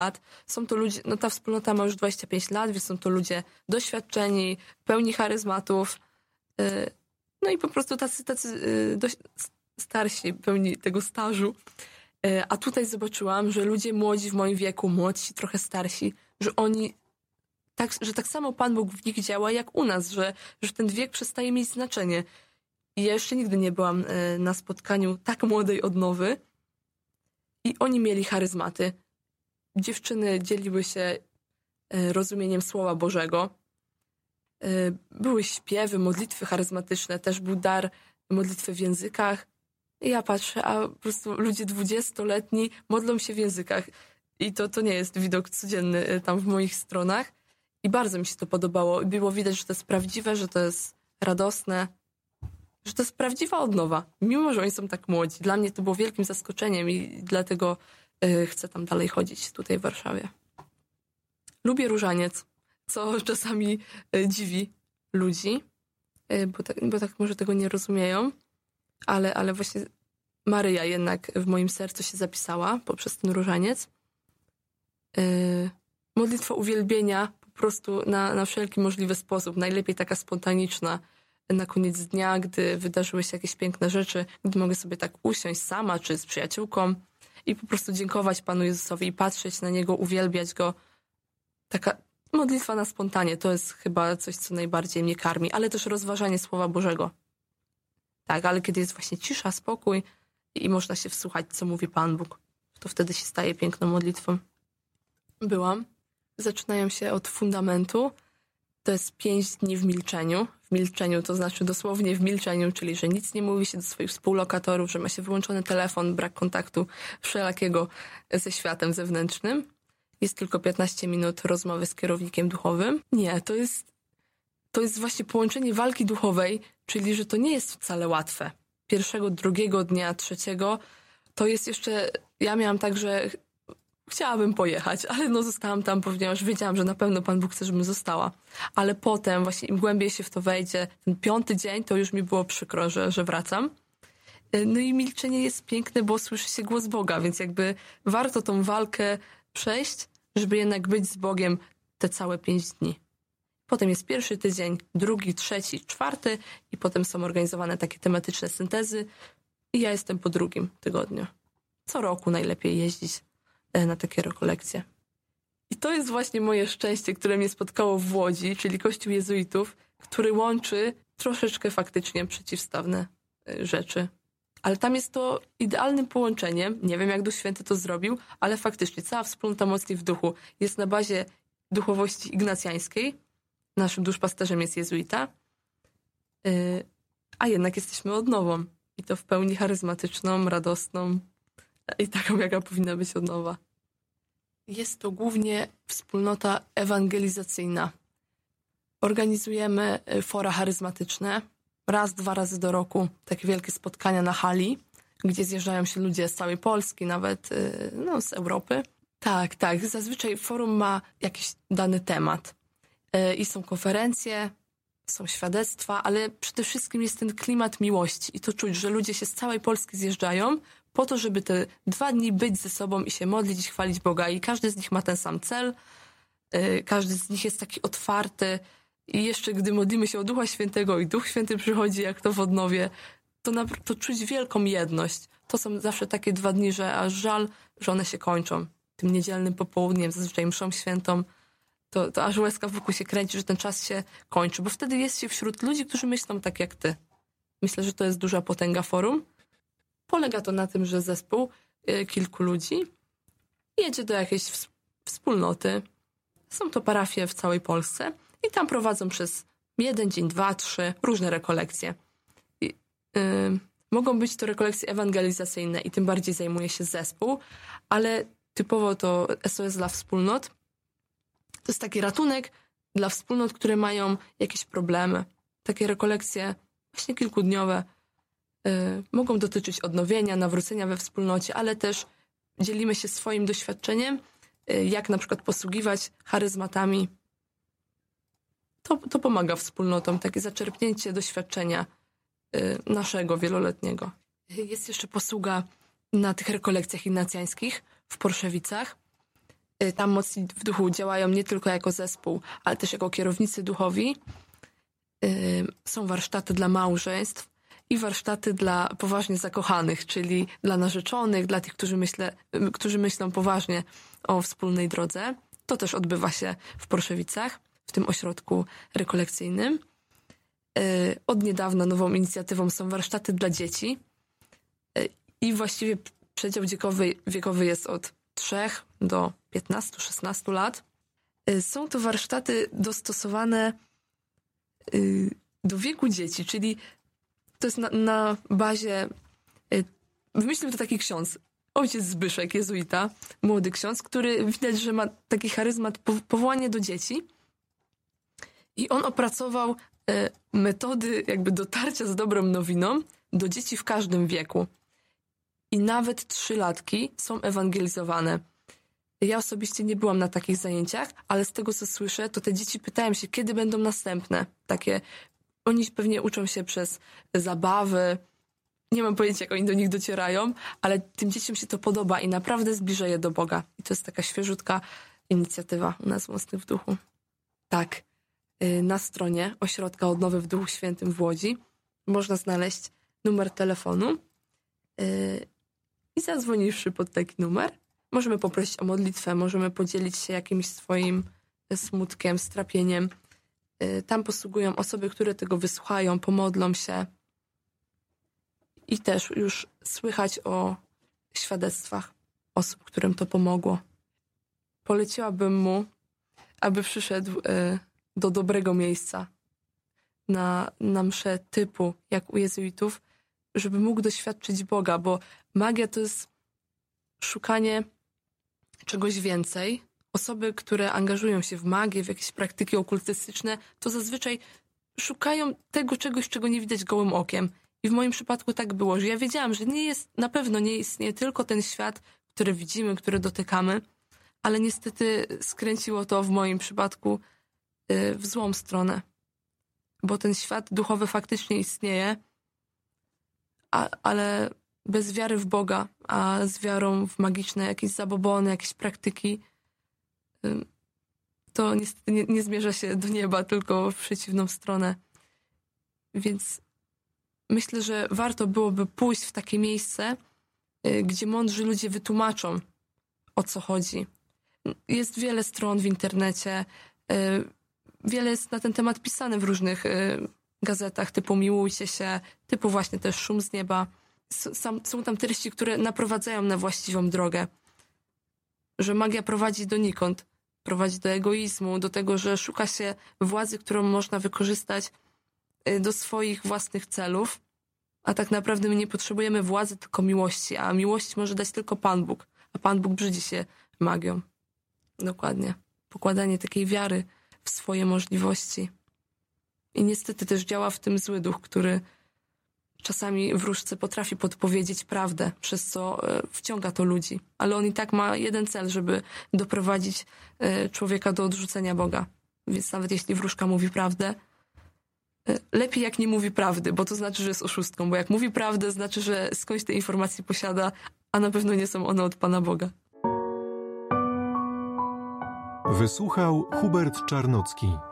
lat. Są to ludzie, ta wspólnota ma już 25 lat, więc są to ludzie doświadczeni, pełni charyzmatów. No i po prostu tacy dość starsi, pełni tego stażu. A tutaj zobaczyłam, że ludzie młodzi w moim wieku, młodsi, trochę starsi, że oni, że tak samo Pan Bóg w nich działa jak u nas, że ten wiek przestaje mieć znaczenie. I ja jeszcze nigdy nie byłam na spotkaniu tak młodej odnowy i oni mieli charyzmaty. Dziewczyny dzieliły się rozumieniem Słowa Bożego. Były śpiewy, modlitwy charyzmatyczne, też był dar modlitwy w językach. I ja patrzę, a po prostu ludzie 20-letni modlą się w językach. I to nie jest widok codzienny tam w moich stronach. I bardzo mi się to podobało. Było widać, że to jest prawdziwe, że to jest radosne, że to jest prawdziwa odnowa. Mimo, że oni są tak młodzi. Dla mnie to było wielkim zaskoczeniem i dlatego chcę tam dalej chodzić tutaj w Warszawie. Lubię różaniec, co czasami dziwi ludzi, bo tak może tego nie rozumieją, ale właśnie Maryja jednak w moim sercu się zapisała poprzez ten różaniec. Modlitwa uwielbienia po prostu na wszelki możliwy sposób, najlepiej taka spontaniczna, na koniec dnia, gdy wydarzyły się jakieś piękne rzeczy, gdy mogę sobie tak usiąść sama czy z przyjaciółką i po prostu dziękować Panu Jezusowi i patrzeć na Niego, uwielbiać Go. Taka modlitwa na spontanie to jest chyba coś, co najbardziej mnie karmi, ale też rozważanie Słowa Bożego. Tak, ale kiedy jest właśnie cisza, spokój i można się wsłuchać, co mówi Pan Bóg, to wtedy się staje piękną modlitwą. Byłam. Zaczynają się od fundamentu. To jest 5 dni w milczeniu. W milczeniu to znaczy dosłownie w milczeniu, czyli że nic nie mówi się do swoich współlokatorów, że ma się wyłączony telefon, brak kontaktu wszelakiego ze światem zewnętrznym. Jest tylko 15 minut rozmowy z kierownikiem duchowym. Nie, to jest właśnie połączenie walki duchowej, czyli że to nie jest wcale łatwe. Pierwszego, drugiego dnia, trzeciego to jest jeszcze... Ja miałam tak, że chciałabym pojechać, ale zostałam tam, ponieważ wiedziałam, że na pewno Pan Bóg chce, żebym została. Ale potem właśnie im głębiej się w to wejdzie, ten 5. dzień, to już mi było przykro, że wracam. No i milczenie jest piękne, bo słyszy się głos Boga, więc jakby warto tą walkę przejść, żeby jednak być z Bogiem te całe 5 dni. Potem jest 1. tydzień, 2., 3., 4. i potem są organizowane takie tematyczne syntezy i ja jestem po 2. tygodniu. Co roku najlepiej jeździć na takie rekolekcje. I to jest właśnie moje szczęście, które mnie spotkało w Łodzi, czyli Kościół Jezuitów, który łączy troszeczkę faktycznie przeciwstawne rzeczy. Ale tam jest to idealnym połączeniem. Nie wiem, jak Duch Święty to zrobił, ale faktycznie cała wspólnota Mocni w Duchu jest na bazie duchowości ignacjańskiej. Naszym duszpasterzem jest jezuita. A jednak jesteśmy odnową. I to w pełni charyzmatyczną, radosną i taką, jaka powinna być odnowa. Jest to głównie wspólnota ewangelizacyjna. Organizujemy fora charyzmatyczne. 1-2 razy do roku takie wielkie spotkania na hali, gdzie zjeżdżają się ludzie z całej Polski, nawet z Europy. Tak. Zazwyczaj forum ma jakiś dany temat. I są konferencje, są świadectwa, ale przede wszystkim jest ten klimat miłości. I to czuć, że ludzie się z całej Polski zjeżdżają po to, żeby te 2 dni być ze sobą i się modlić i chwalić Boga. I każdy z nich ma ten sam cel. Każdy z nich jest taki otwarty. I jeszcze gdy modlimy się o Ducha Świętego i Duch Święty przychodzi, jak to w odnowie, to czuć wielką jedność. To są zawsze takie 2 dni, że aż żal, że one się kończą. Tym niedzielnym popołudniem, zazwyczaj mszą świętą, to aż łezka wokół się kręci, że ten czas się kończy. Bo wtedy jest się wśród ludzi, którzy myślą tak jak ty. Myślę, że to jest duża potęga forum. Polega to na tym, że zespół kilku ludzi jedzie do jakiejś wspólnoty. Są to parafie w całej Polsce i tam prowadzą przez 1 dzień, 2, 3 różne rekolekcje. Mogą być to rekolekcje ewangelizacyjne i tym bardziej zajmuje się zespół, ale typowo to SOS dla wspólnot. To jest taki ratunek dla wspólnot, które mają jakieś problemy. Takie rekolekcje właśnie kilkudniowe mogą dotyczyć odnowienia, nawrócenia we wspólnocie, ale też dzielimy się swoim doświadczeniem, jak na przykład posługiwać charyzmatami. To pomaga wspólnotom, takie zaczerpnięcie doświadczenia naszego wieloletniego. Jest jeszcze posługa na tych rekolekcjach ignacjańskich w Porszewicach. Tam mocni w duchu działają nie tylko jako zespół, ale też jako kierownicy duchowi. Są warsztaty dla małżeństw i warsztaty dla poważnie zakochanych, czyli dla narzeczonych, dla tych, którzy myślą poważnie o wspólnej drodze. To też odbywa się w Porszewicach, w tym ośrodku rekolekcyjnym. Od niedawna nową inicjatywą są warsztaty dla dzieci i właściwie przedział wiekowy jest od 3 do 15-16 lat. Są to warsztaty dostosowane do wieku dzieci, czyli to jest na bazie... Wymyślił to taki ksiądz, ojciec Zbyszek, jezuita, młody ksiądz, który widać, że ma taki charyzmat, powołanie do dzieci. I on opracował metody jakby dotarcia z dobrą nowiną do dzieci w każdym wieku. I nawet 3-latki są ewangelizowane. Ja osobiście nie byłam na takich zajęciach, ale z tego, co słyszę, to te dzieci pytają się, kiedy będą następne. Oni pewnie uczą się przez zabawy. Nie mam pojęcia, jak oni do nich docierają, ale tym dzieciom się to podoba i naprawdę zbliża je do Boga. I to jest taka świeżutka inicjatywa u nas Mocnych w Duchu. Tak, na stronie Ośrodka Odnowy w Duchu Świętym w Łodzi można znaleźć numer telefonu i zadzwoniwszy pod taki numer, możemy poprosić o modlitwę, możemy podzielić się jakimś swoim smutkiem, strapieniem. Tam posługują osoby, które tego wysłuchają, pomodlą się. I też już słychać o świadectwach osób, którym to pomogło. Poleciłabym mu, aby przyszedł do dobrego miejsca na mszę typu, jak u jezuitów, żeby mógł doświadczyć Boga, bo magia to jest szukanie czegoś więcej. Osoby, które angażują się w magię, w jakieś praktyki okultystyczne, to zazwyczaj szukają tego czegoś, czego nie widać gołym okiem. I w moim przypadku tak było, że ja wiedziałam, że na pewno nie istnieje tylko ten świat, który widzimy, który dotykamy, ale niestety skręciło to w moim przypadku w złą stronę. Bo ten świat duchowy faktycznie istnieje, ale bez wiary w Boga, a z wiarą w magiczne jakieś zabobony, jakieś praktyki, to niestety nie zmierza się do nieba, tylko w przeciwną stronę. Więc myślę, że warto byłoby pójść w takie miejsce, gdzie mądrzy ludzie wytłumaczą, o co chodzi. Jest wiele stron w internecie, wiele jest na ten temat pisane w różnych gazetach, typu Miłujcie się, typu właśnie też Szum z nieba. Są tam treści, które naprowadzają na właściwą drogę. Że magia prowadzi donikąd, prowadzi do egoizmu, do tego, że szuka się władzy, którą można wykorzystać do swoich własnych celów, a tak naprawdę my nie potrzebujemy władzy, tylko miłości, a miłość może dać tylko Pan Bóg, a Pan Bóg brzydzi się magią. Dokładnie. Pokładanie takiej wiary w swoje możliwości. I niestety też działa w tym zły duch, który czasami wróżce potrafi podpowiedzieć prawdę, przez co wciąga to ludzi. Ale on i tak ma jeden cel, żeby doprowadzić człowieka do odrzucenia Boga. Więc nawet jeśli wróżka mówi prawdę, lepiej jak nie mówi prawdy, bo to znaczy, że jest oszustką. Bo jak mówi prawdę, znaczy, że skądś te informacje posiada, a na pewno nie są one od Pana Boga. Wysłuchał Hubert Czarnocki.